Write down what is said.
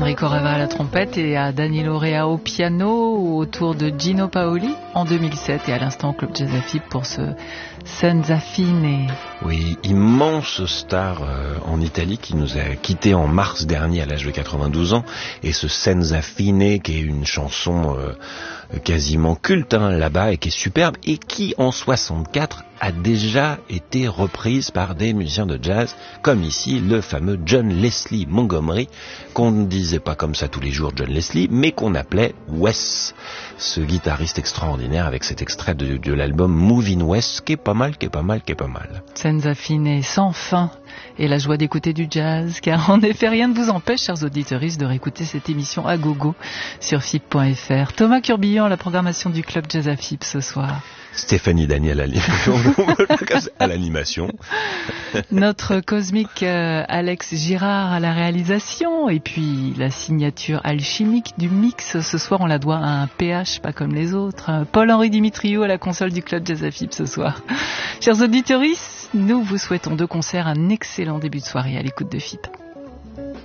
Enrico Rava à la trompette et à Danilo Rea au piano, autour de Gino Paoli en 2007 et à l'instant Club Jazz AFIP pour ce Senza Fine. Oui, immense star en Italie qui nous a quittés en mars dernier à l'âge de 92 ans, et ce Senza Fine qui est une chanson quasiment culte là-bas et qui est superbe et qui en 64 a déjà été reprise par des musiciens de jazz comme ici le fameux John Leslie Montgomery, qu'on ne disait pas comme ça tous les jours John Leslie, mais qu'on appelait Wes, ce guitariste extraordinaire avec cet extrait de l'album Moving West qui est pas mal. Senza Fine, sans fin, et la joie d'écouter du jazz, car en effet rien ne vous empêche, chers auditeurs, de réécouter cette émission à gogo sur FIP.fr. Thomas Curbillon à la programmation du Club Jazz AFIP ce soir. Stéphanie Daniel à l'animation. Notre cosmique Alex Girard à la réalisation, et puis la signature alchimique du mix. Ce soir, on la doit à un PH pas comme les autres. Paul-Henri Dimitriou à la console du Club Jazz AFIP ce soir. Chers auditeurs, nous vous souhaitons de concert un excellent début de soirée à l'écoute de FIP.